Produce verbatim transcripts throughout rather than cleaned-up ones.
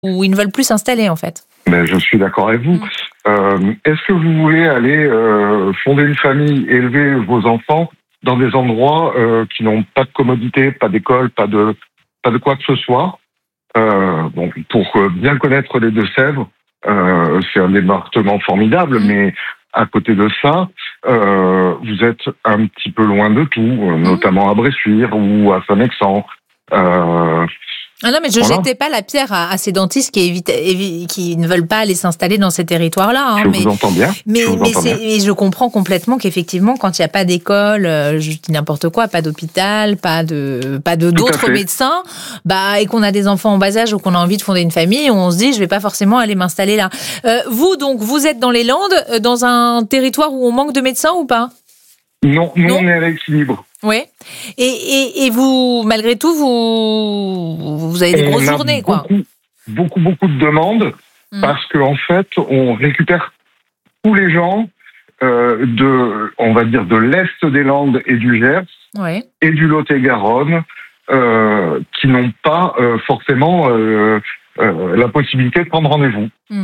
où ils ne veulent plus s'installer en fait. Ben, je suis d'accord avec vous. Mmh. Euh, est-ce que vous voulez aller euh, fonder une famille, élever vos enfants dans des endroits euh, qui n'ont pas de commodité, pas d'école, pas de pas de quoi que ce soit? euh, Bon, pour bien connaître les Deux-Sèvres, euh, c'est un département formidable, mmh. mais à côté de ça, euh, vous êtes un petit peu loin de tout, mmh. notamment à Bressuire ou à Saint-Mexan. Euh, Ah non, mais je ne voilà. jetais pas la pierre à, à ces dentistes qui, évite, évi, qui ne veulent pas aller s'installer dans ces territoires-là. Hein, je mais, vous entends bien. Mais je, vous mais, entends c'est, bien. mais je comprends complètement qu'effectivement, quand il n'y a pas d'école, euh, je dis n'importe quoi, pas d'hôpital, pas de pas de d'autres médecins, bah et qu'on a des enfants en bas âge ou qu'on a envie de fonder une famille, on se dit je vais pas forcément aller m'installer là. Euh, vous donc, vous êtes dans les Landes, dans un territoire où on manque de médecins ou pas? Non, nous non on est à l'équilibre. Oui. Et, et, et vous, malgré tout, vous, vous avez des on grosses a journées, beaucoup, quoi. Beaucoup, beaucoup de demandes mmh. parce qu'en en fait, on récupère tous les gens euh, de, on va dire, de l'Est des Landes et du Gers ouais. et du Lot-et-Garonne euh, qui n'ont pas euh, forcément euh, euh, la possibilité de prendre rendez-vous. Mmh.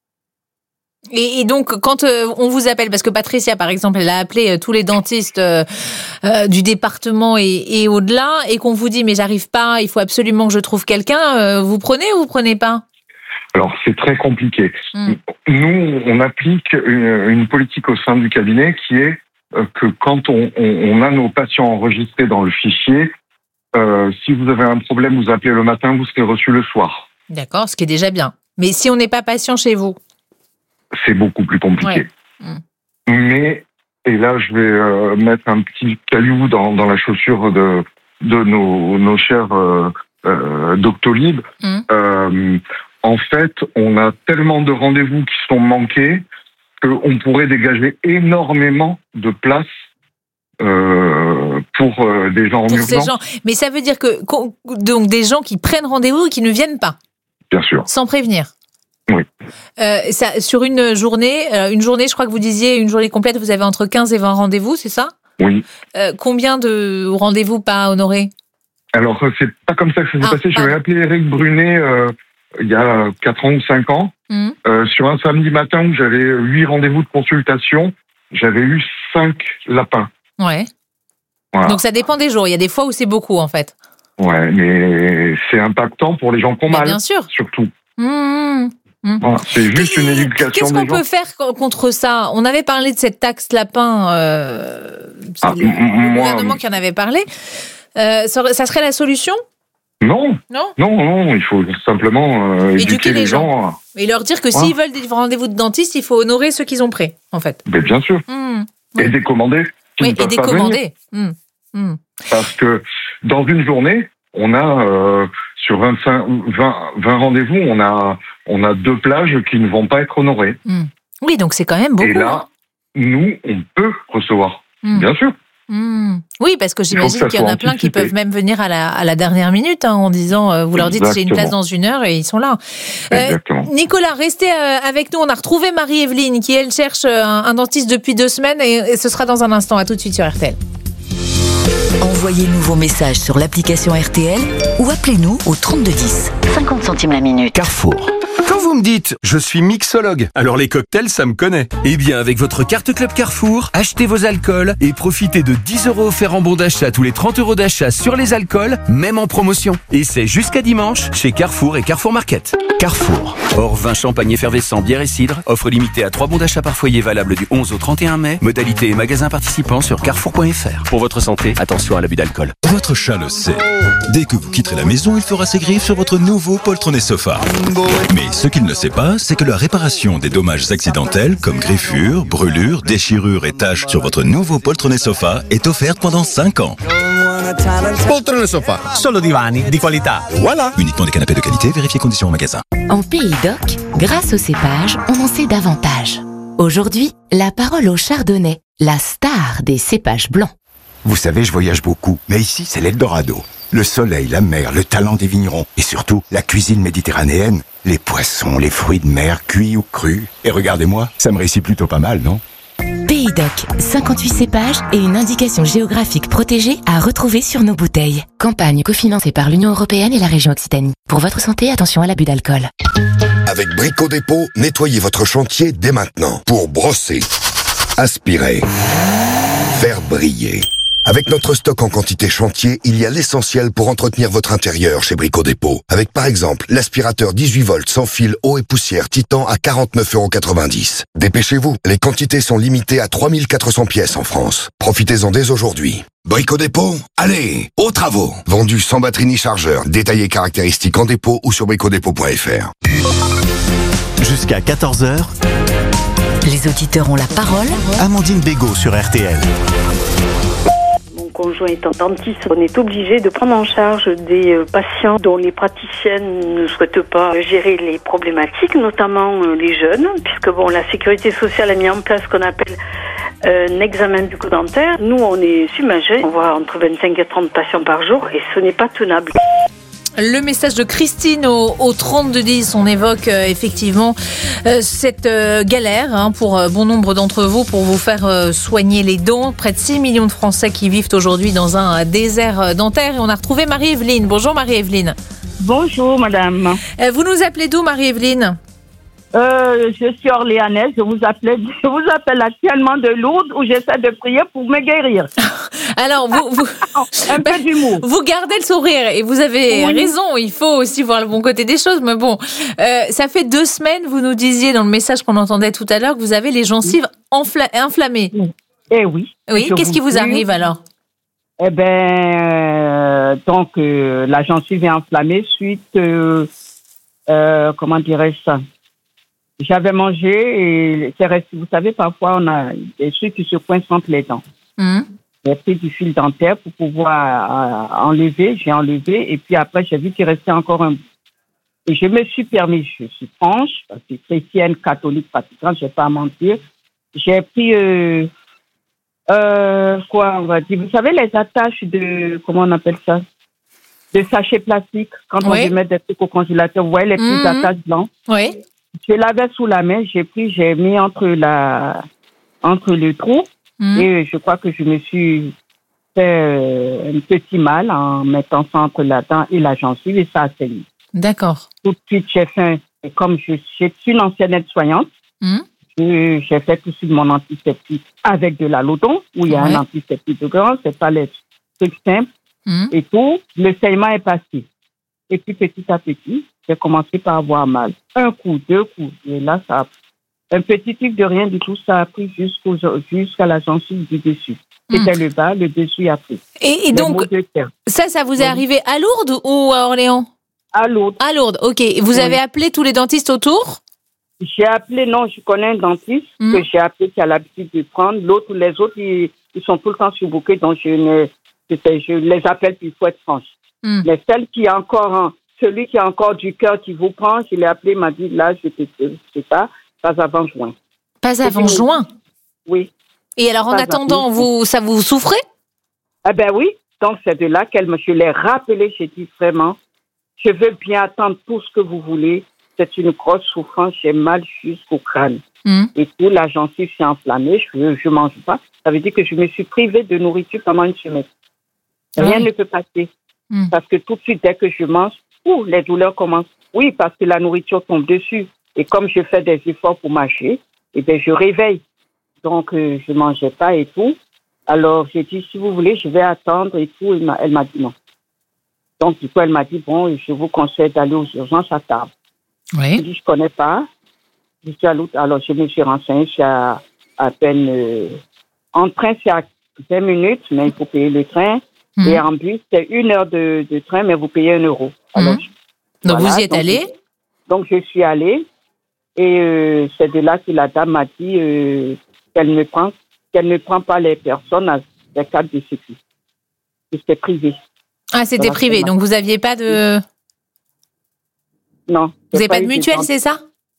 Et, et donc, quand euh, on vous appelle, parce que Patricia, par exemple, elle a appelé euh, tous les dentistes euh, euh, du département et, et au-delà, et qu'on vous dit, mais j'arrive pas, il faut absolument que je trouve quelqu'un, euh, vous prenez ou vous prenez pas? Alors, c'est très compliqué. Mm. Nous, on applique une, une politique au sein du cabinet qui est euh, que quand on, on, on a nos patients enregistrés dans le fichier, euh, si vous avez un problème, vous appelez le matin, vous serez reçu le soir. D'accord, ce qui est déjà bien. Mais si on n'est pas patient chez vous? C'est beaucoup plus compliqué. Ouais. Mmh. Mais, et là, je vais euh, mettre un petit caillou dans, dans la chaussure de, de nos, nos chers euh, euh, Doctolib. Mmh. Euh, en fait, on a tellement de rendez-vous qui sont manqués qu'on pourrait dégager énormément de places euh, pour euh, des gens en pour urgence. Ces gens. Mais ça veut dire que donc des gens qui prennent rendez-vous et qui ne viennent pas? Bien sûr. Sans prévenir? Oui. Euh, ça, sur une journée, euh, une journée, je crois que vous disiez une journée complète, vous avez entre quinze et vingt rendez-vous, c'est ça? Oui. Euh, combien de rendez-vous pas honorés? Alors, c'est pas comme ça que ça s'est ah, passé. J'avais appelé Eric Brunet euh, il y a quatre ans ou cinq ans. Mmh. Euh, sur un samedi matin où j'avais huit rendez-vous de consultation, j'avais eu cinq lapins. Ouais. Voilà. Donc ça dépend des jours. Il y a des fois où c'est beaucoup, en fait. Ouais, mais c'est impactant pour les gens qui ont mal. Bien sûr. Surtout. Mmh. Mmh. Voilà, c'est juste une éducation. Qu'est-ce qu'on des gens. peut faire contre ça? On avait parlé de cette taxe lapin. Euh, c'est ah, le, m- le moi, gouvernement qui en avait parlé. Euh, ça, ça serait la solution? Non. Non. Non, non. Il faut simplement euh, éduquer, éduquer les, les gens. gens. Et leur dire que voilà. S'ils veulent des rendez-vous de dentiste, il faut honorer ceux qu'ils ont pris, en fait. Mais bien sûr. Mmh. Et décommander. Oui, et décommander. Mmh. Mmh. Parce que dans une journée, on a euh, sur vingt-cinq, vingt, vingt rendez-vous, on a, on a deux plages qui ne vont pas être honorées. Mmh. Oui, donc c'est quand même beaucoup. Et là, hein. nous, on peut recevoir, mmh. bien sûr. Mmh. Oui, parce que j'imagine que qu'il y en a plein anticipé. qui peuvent même venir à la, à la dernière minute hein, en disant, euh, vous leur dites j'ai une place dans une heure et ils sont là. Euh, Nicolas, restez euh, avec nous. On a retrouvé Marie-Evelyne qui, elle, cherche un, un dentiste depuis deux semaines et, et ce sera dans un instant. À tout de suite sur R T L. Envoyez-nous vos messages sur l'application R T L ou appelez-nous au trente-deux dix. cinquante centimes la minute. Carrefour. Quand vous me dites « je suis mixologue », alors les cocktails, ça me connaît. Eh bien, avec votre carte Club Carrefour, achetez vos alcools et profitez de dix euros offerts en bon d'achat tous les trente euros d'achat sur les alcools, même en promotion. Et c'est jusqu'à dimanche chez Carrefour et Carrefour Market. Carrefour. Hors vin, champagne effervescent, bière et cidre. Offre limitée à trois bons d'achat par foyer valable du onze au trente et un mai. Modalité et magasins participants sur carrefour point f r. Pour votre santé, attention à l'abus d'alcool. Votre chat le sait. Dès que vous quitterez la maison, il fera ses griffes sur votre nouveau poltronnet sofa. Mais ce qu'il ne sait pas, c'est que la réparation des dommages accidentels comme griffures, brûlures, déchirures et taches sur votre nouveau poltronnet sofa est offerte pendant cinq ans. Poltrone sofa, solo divani di qualità. Voilà. Uniquement des canapés de qualité, vérifiez conditions en magasin. En Pays d'Oc, grâce au cépage, on en sait davantage. Aujourd'hui, la parole au chardonnay, la star des cépages blancs. Vous savez, je voyage beaucoup, mais ici, c'est l'Eldorado. Le soleil, la mer, le talent des vignerons et surtout la cuisine méditerranéenne, les poissons, les fruits de mer cuits ou crus. Et regardez-moi, ça me réussit plutôt pas mal, non ? Pays Pays Doc, cinquante-huit cépages et une indication géographique protégée à retrouver sur nos bouteilles. Campagne cofinancée par l'Union européenne et la région Occitanie. Pour votre santé, attention à l'abus d'alcool. Avec Brico Dépôt, nettoyez votre chantier dès maintenant pour brosser, aspirer, faire briller. Avec notre stock en quantité chantier, il y a l'essentiel pour entretenir votre intérieur chez Brico Dépôt. Avec par exemple l'aspirateur dix-huit volts sans fil eau et poussière Titan à quarante-neuf euros quatre-vingt-dix. Dépêchez-vous, les quantités sont limitées à trois mille quatre cents pièces en France. Profitez-en dès aujourd'hui. Brico Dépôt, allez, aux travaux. Vendu sans batterie ni chargeur, détaillé caractéristiques en dépôt ou sur bricodépôt point f r. Jusqu'à quatorze heures, Les auditeurs ont la parole. Amandine Bégaud sur R T L. Conjoint étant dentiste, on est obligé de prendre en charge des patients dont les praticiennes ne souhaitent pas gérer les problématiques, notamment les jeunes, puisque bon, la sécurité sociale a mis en place ce qu'on appelle un examen bucco-dentaire. Nous, on est submergés, on voit entre vingt-cinq et trente patients par jour et ce n'est pas tenable. Le message de Christine au, au trente-deux dix, on évoque euh, effectivement euh, cette euh, galère hein, pour euh, bon nombre d'entre vous pour vous faire euh, soigner les dents. Près de six millions de Français qui vivent aujourd'hui dans un euh, désert euh, dentaire. Et on a retrouvé Marie-Evelyne. Bonjour Marie-Evelyne. Bonjour madame. Euh, vous nous appelez d'où Marie-Evelyne ? Euh, je suis orléanaise, je vous appelle, je vous appelle actuellement de Lourdes où j'essaie de prier pour me guérir. Alors, vous, vous, un peu d'humour. Vous gardez le sourire et vous avez oui. raison, il faut aussi voir le bon côté des choses, mais bon, euh, ça fait deux semaines, vous nous disiez dans le message qu'on entendait tout à l'heure que vous avez les gencives enfla- inflammées. Eh oui. Oui, qu'est-ce qui vous dis, arrive alors ? Eh ben, euh, donc, euh, la gencive est enflammée suite, euh, euh, comment dirais-je ça ? J'avais mangé et c'est resté, vous savez, parfois on a des trucs qui se coincent entre les dents. Mmh. J'ai pris du fil dentaire pour pouvoir euh, enlever, j'ai enlevé et puis après j'ai vu qu'il restait encore un bout. Et je me suis permis, je suis franche, parce que chrétienne, catholique, pratiquante, je ne vais pas mentir, j'ai pris, euh, euh, quoi on va dire, vous savez les attaches de, comment on appelle ça, de sachets plastiques, quand oui. on veut mettre des trucs au congélateur, vous voyez les petites mmh. attaches blanches. Oui. Je l'avais sous la main, j'ai pris, j'ai mis entre la, entre le trou mmh. et je crois que je me suis fait un petit mal en mettant ça entre la dent et la gencive et ça a saigné. D'accord. Tout de suite, j'ai fait, un, comme je, je suis une ancienne aide-soignante, mmh. je, j'ai fait tout de suite mon antiseptique avec de la lodon où il y a ouais. un antiseptique de grand, c'est pas les trucs simples mmh. et tout. Le saignement est passé. Et puis petit à petit, j'ai commencé par avoir mal. Un coup, deux coups. Et là, ça a... un petit truc de rien du tout, ça a pris jusqu'au... jusqu'à la gencive du dessus. C'était mmh. le bas, le dessus a pris. Et, et donc, ça, ça vous est oui. arrivé à Lourdes ou à Orléans ? À Lourdes. À Lourdes, ok. Vous oui. avez appelé tous les dentistes autour ? J'ai appelé, non, je connais un dentiste mmh. que j'ai appelé qui a l'habitude de prendre. L'autre, les autres, ils, ils sont tout le temps surbookés, donc je, ne, je, je les appelle, puis il faut être franche. Mmh. Mais celle qui a encore un, celui qui a encore du cœur qui vous prend, je l'ai appelé, il m'a dit, là, je te sais pas, pas avant juin. Pas avant dit, juin? Oui. Et alors, en pas attendant, vous, ça vous souffrait? Eh ben oui. Donc, c'est de là qu'elle me, je l'ai rappelé, j'ai dit vraiment, je veux bien attendre tout ce que vous voulez. C'est une grosse souffrance, j'ai mal jusqu'au crâne. Mmh. Et tout, la gencive s'est enflammée, je ne mange pas. Ça veut dire que je me suis privée de nourriture pendant une semaine. Rien mmh. ne peut passer. Mmh. Parce que tout de suite, dès que je mange, ouh, les douleurs commencent. Oui, parce que la nourriture tombe dessus. Et comme je fais des efforts pour mâcher, eh bien, je réveille. Donc, euh, je ne mangeais pas et tout. Alors, j'ai dit, si vous voulez, je vais attendre et tout. Elle m'a, elle m'a dit non. Donc, du coup, elle m'a dit, bon, je vous conseille d'aller aux urgences à Tarbes. Oui. Je dis, je ne connais pas. Je suis à l'autre. Alors, je me suis renseignée. Je suis à, à peine... Euh, en train, c'est à vingt minutes, mais il faut payer le train. Mmh. Et en bus, c'est une heure de, de train, mais vous payez un euro. Alors, mmh. je, donc, voilà, vous y êtes donc, allée? Donc, je suis allée. Et euh, c'est de là que la dame m'a dit euh, qu'elle ne prend, qu'elle ne prend pas les personnes à la carte de sécurité. C'était privé. Ah, c'était voilà, privé. Donc, vous n'aviez pas de... Non. Vous n'avez pas, pas de mutuelle, c'est ça?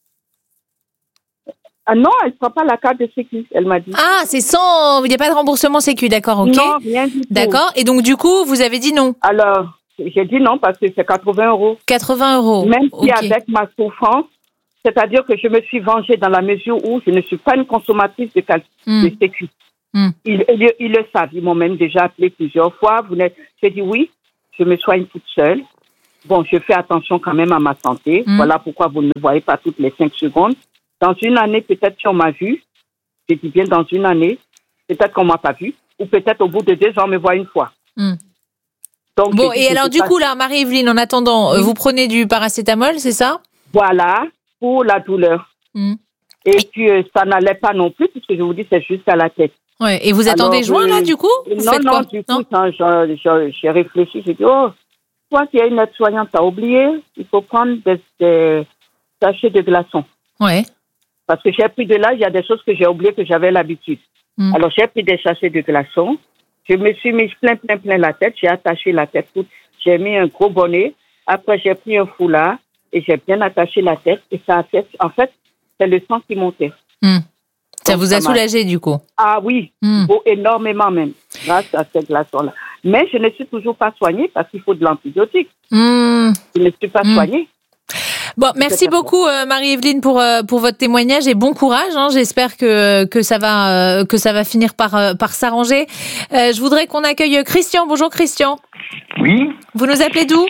Ah non, elle ne prend pas la carte de sécu, elle m'a dit. Ah, c'est sans... Il n'y a pas de remboursement sécu, d'accord, ok. Non, rien du tout. D'accord, et donc du coup, vous avez dit non? Alors, j'ai dit non parce que c'est quatre-vingts euros. quatre-vingts euros, même si okay. avec ma souffrance, C'est-à-dire que je me suis vengée dans la mesure où je ne suis pas une consommatrice de, cal- mm. de sécu. Mm. Ils, ils, ils le savent. Ils m'ont même déjà appelé plusieurs fois. Vous n'êtes... J'ai dit oui, je me soigne toute seule. Bon, je fais attention quand même à ma santé. Mm. Voilà pourquoi vous ne me voyez pas toutes les cinq secondes. Dans une année, peut-être qu'on m'a vu. Je dis bien dans une année. Peut-être qu'on ne m'a pas vu. Ou peut-être au bout de deux ans, on me voit une fois. Mm. Donc, bon, et alors du pas... coup, là, Marie-Evelyne, en attendant, oui. vous prenez du paracétamol, c'est ça? Voilà, pour la douleur. Mm. Et puis, euh, ça n'allait pas non plus, puisque je vous dis, c'est juste à la tête. Ouais. Et vous attendez alors, juin, euh, là, du coup? vous Non, non, quoi du non. coup, quand je, je, j'ai réfléchi, j'ai dit, oh, toi qui es une aide-soignante, t'as oublié, il faut prendre des, des sachets de glaçons. Ouais. Parce que j'ai pris de là, il y a des choses que j'ai oubliées que j'avais l'habitude. Mm. Alors, j'ai pris des sachets de glaçons. Je me suis mis plein, plein, plein la tête. J'ai attaché la tête toute. J'ai mis un gros bonnet. Après, j'ai pris un foulard et j'ai bien attaché la tête. Et ça a fait, en fait, c'est le sang qui montait. Mm. Ça Donc, vous a ça soulagé, du coup? Ah oui, mm. oh, énormément même, grâce à ces glaçons-là. Mais je ne suis toujours pas soignée parce qu'il faut de l'antibiotique. Mm. Je ne suis pas mm. soignée. Bon, merci beaucoup euh, Marie-Evelyne pour euh, pour votre témoignage et bon courage. Hein. J'espère que que ça va euh, que ça va finir par euh, par s'arranger. Euh, je voudrais qu'on accueille Christian. Bonjour Christian. Oui. Vous nous appelez d'où?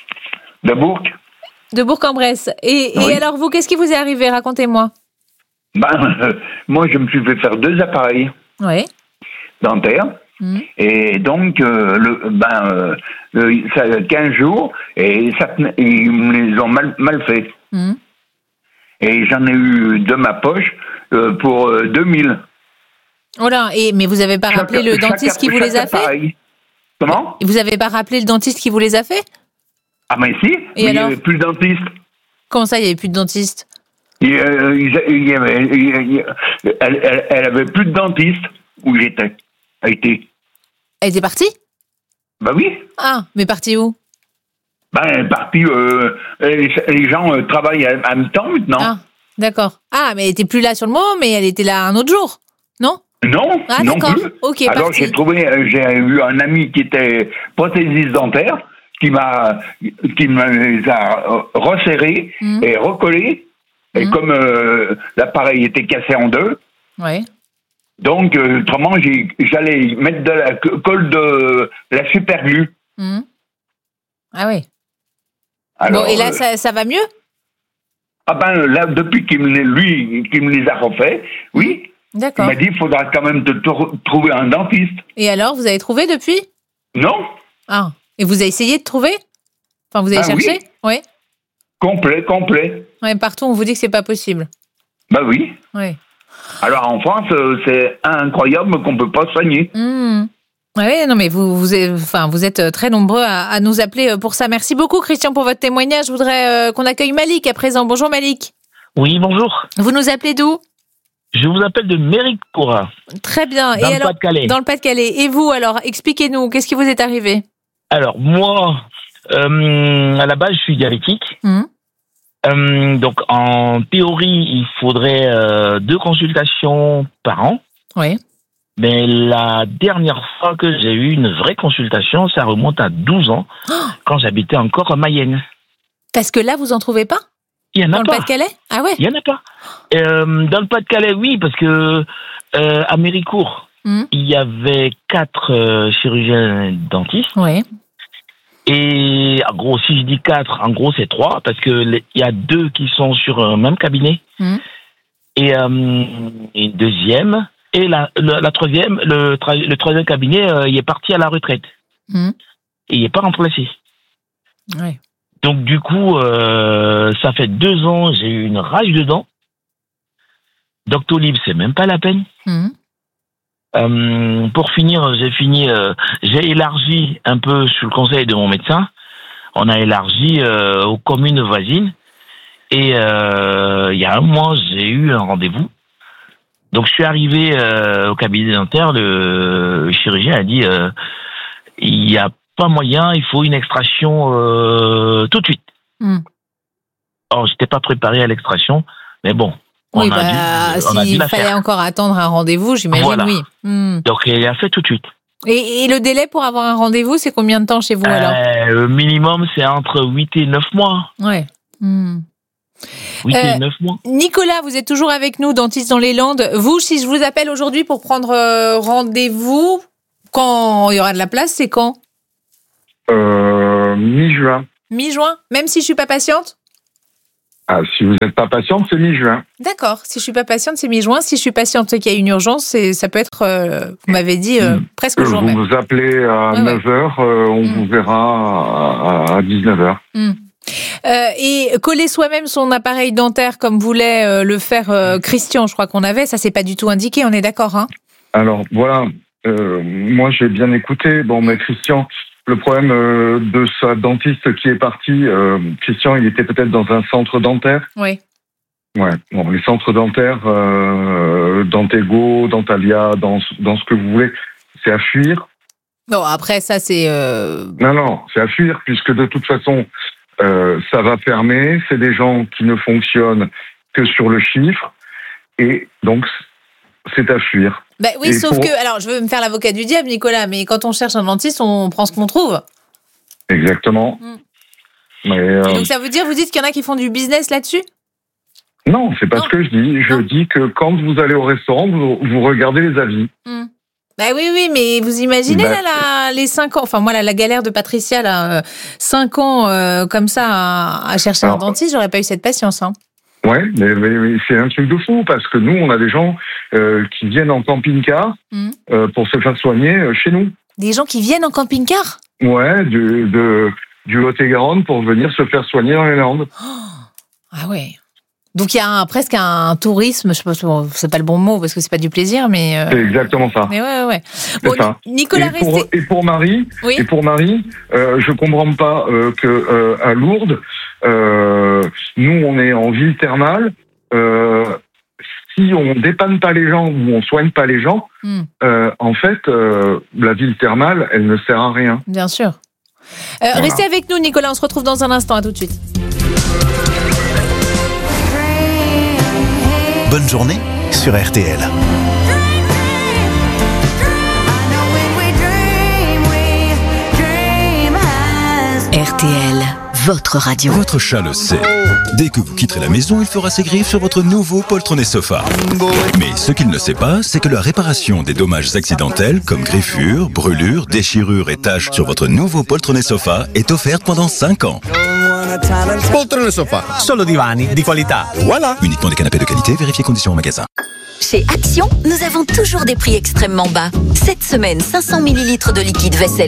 De Bourg. De Bourg-en-Bresse. Et, oui. et alors vous, qu'est-ce qui vous est arrivé? Racontez-moi. Ben, euh, moi, je me suis fait faire deux appareils. Oui. Dentaires. Mmh. Et donc, euh, le, ben, euh, ça a quinze jours, et ça, ils me les ont mal, mal fait. Mmh. Et j'en ai eu de ma poche euh, pour euh, deux mille. Oh là, et, mais vous n'avez pas chaque, rappelé le chaque, dentiste qui vous les a appareil. fait? Comment? Vous n'avez pas rappelé le dentiste qui vous les a fait? Ah mais si, et mais alors il n'y avait plus de dentiste. Comment ça, il n'y avait plus de dentiste? il, euh, il, il y avait, il, il, elle, elle, elle avait plus de dentiste où j'étais. Elle était. Elle était partie? Bah oui. Ah, mais partie où? Ben, elle est partie. Euh, les, les gens euh, travaillent à, à mi-temps maintenant. Ah, d'accord. Ah, mais elle était plus là sur le moment, mais elle était là un autre jour, non? Non, ah, non d'accord. plus. Ok, alors parti. j'ai trouvé, euh, j'ai eu un ami qui était prothésiste dentaire, qui m'a, qui me les a resserrés mmh. et recollés. Mmh. Et comme euh, l'appareil était cassé en deux. Ouais. Donc, euh, autrement, j'ai, j'allais mettre de la colle de la super glue. Mmh. Ah oui. Alors, bon, et là, euh, ça, ça va mieux? Ah ben, là, depuis qu'il me, lui, qu'il me les a refaits, oui. D'accord. Il m'a dit, il faudra quand même te, te trouver un dentiste. Et alors, vous avez trouvé depuis? Non. Ah. Et vous avez essayé de trouver? Enfin, vous avez ben cherché? Oui. Oui. Complet, complet. Oui, partout, on vous dit que c'est pas possible. Bah ben oui. Oui. Alors en France, c'est incroyable qu'on ne peut pas soigner. Mmh. Oui, non, mais vous, vous, êtes, enfin, vous êtes très nombreux à, à nous appeler pour ça. Merci beaucoup, Christian, pour votre témoignage. Je voudrais euh, qu'on accueille Malik à présent. Bonjour, Malik. Oui, bonjour. Vous nous appelez d'où? Je vous appelle de Méricourt. Très bien. Dans Et le alors, Pas-de-Calais. Dans le Pas-de-Calais. Et vous, alors, expliquez-nous, qu'est-ce qui vous est arrivé? Alors, moi, euh, à la base, je suis diabétique. Mmh. Euh, donc, en théorie, il faudrait euh, deux consultations par an. Oui. Mais la dernière fois que j'ai eu une vraie consultation, ça remonte à douze ans, oh quand j'habitais encore à Mayenne. Parce que là, vous en trouvez pas? Il y en a dans pas. Dans le Pas-de-Calais? Ah ouais? Il y en a pas. Euh, dans le Pas-de-Calais, oui, parce que euh, à Méricourt, mmh. il y avait quatre euh, chirurgiens dentistes. Oui. Et en gros, si je dis quatre, en gros c'est trois, parce que il y a deux qui sont sur un même cabinet, mmh. et euh, une deuxième, et la, la, la troisième, le, le troisième cabinet, euh, il est parti à la retraite, mmh. et il n'est pas remplacé. Oui. Donc du coup, euh, ça fait deux ans, j'ai eu une rage de dents. Doctolib, c'est même pas la peine. Mmh. Euh, pour finir, j'ai fini, euh, j'ai élargi un peu sur le conseil de mon médecin. On a élargi euh, aux communes voisines. Et euh, il y a un mois, j'ai eu un rendez-vous. Donc, je suis arrivé euh, au cabinet dentaire. Le, le chirurgien a dit euh, il n'y a pas moyen, il faut une extraction euh, tout de suite. Mm. Alors, je n'étais pas préparé à l'extraction, mais bon. Oui, bah, s'il fallait faire. encore attendre un rendez-vous, j'imagine, voilà. oui. Mm. Donc, il a fait tout de suite. Et, et le délai pour avoir un rendez-vous, c'est combien de temps chez vous, alors? euh, Le minimum, c'est entre huit et neuf mois. Ouais. Mm. huit et neuf mois. Nicolas, vous êtes toujours avec nous, dentiste dans les Landes. Vous, si je vous appelle aujourd'hui pour prendre euh, rendez-vous, quand il y aura de la place, c'est quand? euh, Mi-juin. Mi-juin, même si je suis pas patiente? Ah, si vous n'êtes pas patiente, c'est mi-juin. D'accord, si je suis pas patiente, c'est mi-juin. Si je suis patiente, qu'il y a une urgence, c'est, ça peut être, euh, vous m'avez dit, euh, mmh. presque le jour vous même. Vous appelez à ouais, neuf heures, ouais. euh, on mmh. vous verra à, à dix-neuf heures. Mmh. Euh, et coller soi-même son appareil dentaire comme voulait euh, le faire euh, Christian, je crois qu'on avait, ça c'est pas du tout indiqué, on est d'accord, hein? Alors voilà, euh, moi j'ai bien écouté, bon mais Christian... Le problème euh, de sa dentiste qui est partie, euh, Christian, il était peut-être dans un centre dentaire. Oui. Ouais. Bon, les centres dentaires, euh, Dantego, Dentalia, dans, dans ce que vous voulez, c'est à fuir. Non, après ça c'est. Euh... Non, non, c'est à fuir puisque de toute façon, euh, ça va fermer. C'est des gens qui ne fonctionnent que sur le chiffre et donc c'est à fuir. Bah oui, et sauf pour... que, alors je veux me faire l'avocat du diable, Nicolas, mais quand on cherche un dentiste, on prend ce qu'on trouve. Exactement. Mmh. Mais, euh... et donc ça veut dire, vous dites qu'il y en a qui font du business là-dessus? Non, c'est pas non. ce que je dis. Je non. dis que quand vous allez au restaurant, vous, vous regardez les avis. Mmh. Bah oui, oui, mais vous imaginez bah, là, la, les cinq ans, enfin moi, là, la galère de Patricia, là, euh, cinq ans euh, comme ça à, à chercher alors, un dentiste, j'aurais pas eu cette patience, hein. Ouais, mais, mais, mais c'est un truc de fou parce que nous, on a des gens euh, qui viennent en camping-car mmh. euh, pour se faire soigner euh, chez nous. Des gens qui viennent en camping-car? Ouais, du, de, du Lot-et-Garonne pour venir se faire soigner dans les Landes. Oh, ah ouais. Donc il y a un, presque un tourisme, je sais pas, c'est pas le bon mot parce que c'est pas du plaisir, mais. Euh... C'est exactement ça. Mais ouais, ouais. C'est bon, ça. Nicolas, et pour, restez... et pour Marie, oui et pour Marie, euh, je comprends pas euh, que euh, à Lourdes, euh, nous on est en ville thermale. Euh, si on dépanne pas les gens ou on soigne pas les gens, mm. euh, en fait, euh, la ville thermale, elle ne sert à rien. Bien sûr. Euh, voilà. Restez avec nous, Nicolas. On se retrouve dans un instant. À tout de suite. Bonne journée sur R T L. R T L, votre radio. Votre chat le sait. Dès que vous quitterez la maison, il fera ses griffes sur votre nouveau poltronné sofa. Mais ce qu'il ne sait pas, c'est que la réparation des dommages accidentels, comme griffures, brûlures, déchirures et taches sur votre nouveau poltronné sofa, est offerte pendant cinq ans. Poltrone Sofa, solo divani di qualità. Voilà. Uniquement des canapés de qualité, vérifiez conditions en magasin. Chez Action, nous avons toujours des prix extrêmement bas. Cette semaine, cinq cents millilitres de liquide vaisselle